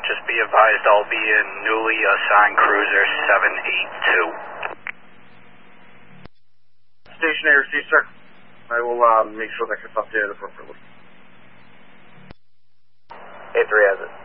just be advised I'll be in newly assigned cruiser 782. Station ARC, sir. I will make sure that gets updated appropriately. A3 has it.